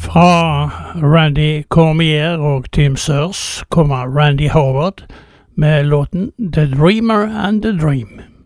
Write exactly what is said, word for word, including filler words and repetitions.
Fra Randy Cormier og Tim Sears kommer Randy Howard med låten The Dreamer and the Dream.